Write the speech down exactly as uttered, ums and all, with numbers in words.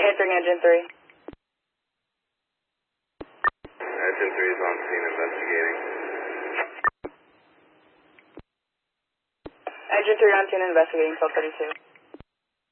Answering engine three. Engine three is on scene investigating. Engine three on scene investigating, twelve thirty-two.